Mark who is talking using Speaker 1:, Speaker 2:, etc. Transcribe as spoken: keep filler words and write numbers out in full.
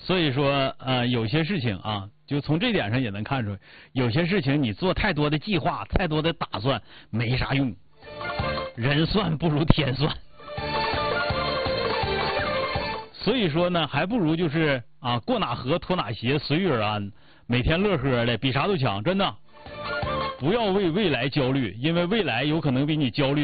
Speaker 1: 所以说，呃，有些事情啊，就从这点上也能看出，有些事情你做太多的计划、太多的打算没啥用，人算不如天算。所以说呢，还不如就是啊，过哪河脱哪鞋，随遇而安，每天乐呵的，比啥都强，真的。不要为未来焦虑，因为未来有可能比你焦虑。